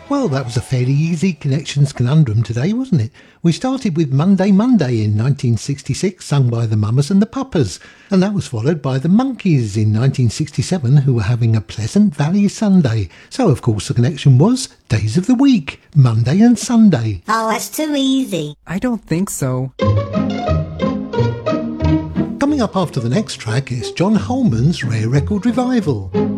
Well, that was a fairly easy Connections Conundrum today, wasn't it? We started with Monday Monday in 1966, sung by the Mamas and the Papas, and that was followed by the Monkees in 1967, who were having a Pleasant Valley Sunday. So, of course, the connection was days of the week, Monday and Sunday. Oh, that's too easy. I don't think so. Coming up after the next track is John Holman's Rare Record Revival.